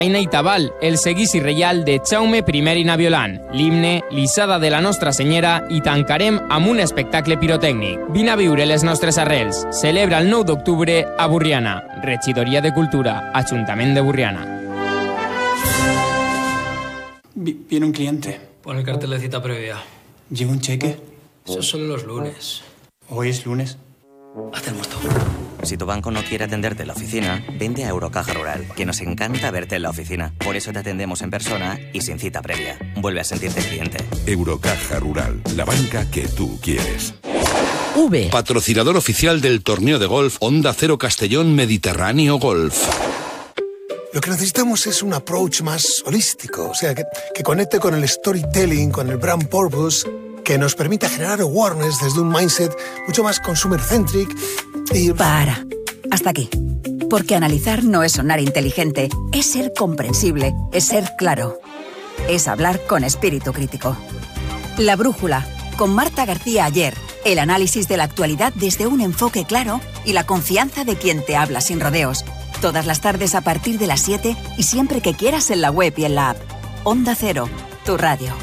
Reina i Tabal, el seguici reial de Jaume I i Naviolant, l'himne, l'issada de la Nostra Senyera i tancarem amb un espectacle pirotècnic. Vine a viure les nostres arrels. Celebra el 9 d'octubre a Burriana. Regidoria de Cultura, Ajuntament de Burriana. Viene un cliente. Pon el cartel de cita previa. ¿Lleva un cheque? Eso son los lunes. Hoy es lunes. Hacemos todo. Si tu banco no quiere atenderte en la oficina, vende a Eurocaja Rural, que nos encanta verte en la oficina. Por eso te atendemos en persona y sin cita previa. Vuelve a sentirte cliente. Eurocaja Rural, la banca que tú quieres. Patrocinador oficial del torneo de golf Onda Cero Castellón Mediterráneo Golf. Lo que necesitamos es un approach más holístico, o sea, que conecte con el storytelling, con el brand purpose, que nos permita generar awareness desde un mindset mucho más consumer-centric y... Para. Hasta aquí. Porque analizar no es sonar inteligente, es ser comprensible, es ser claro. Es hablar con espíritu crítico. La Brújula, con Marta García Ayer. El análisis de la actualidad desde un enfoque claro y la confianza de quien te habla sin rodeos. Todas las tardes a partir de las 7 y siempre que quieras en la web y en la app. Onda Cero, tu radio.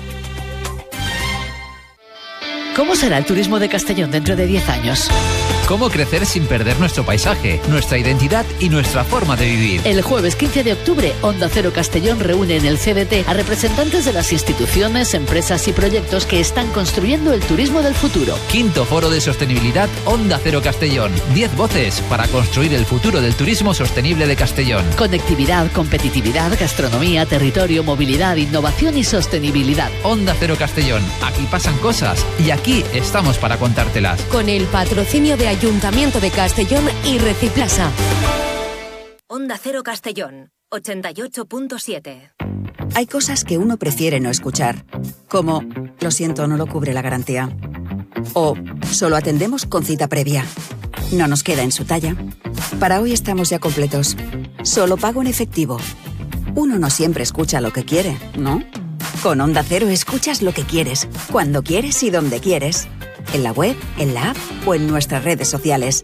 ¿Cómo será el turismo de Castellón dentro de 10 años? ¿Cómo crecer sin perder nuestro paisaje, nuestra identidad y nuestra forma de vivir? El jueves 15 de octubre, Onda Cero Castellón reúne en el CDT a representantes de las instituciones, empresas y proyectos que están construyendo el turismo del futuro. Quinto Foro de Sostenibilidad Onda Cero Castellón. 10 voces para construir el futuro del turismo sostenible de Castellón. Conectividad, competitividad, gastronomía, territorio, movilidad, innovación y sostenibilidad. Onda Cero Castellón. Aquí pasan cosas y aquí estamos para contártelas. Con el patrocinio de Ayuntamiento de Castellón y Reciplasa. Onda Cero Castellón, 88.7. Hay cosas que uno prefiere no escuchar, como lo siento, no lo cubre la garantía. O solo atendemos con cita previa. No nos queda en su talla. Para hoy estamos ya completos. Solo pago en efectivo. Uno no siempre escucha lo que quiere, ¿no? Con Onda Cero escuchas lo que quieres, cuando quieres y donde quieres. En la web, en la app o en nuestras redes sociales.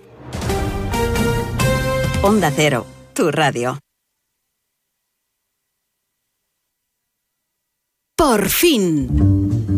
Onda Cero, tu radio. Por fin.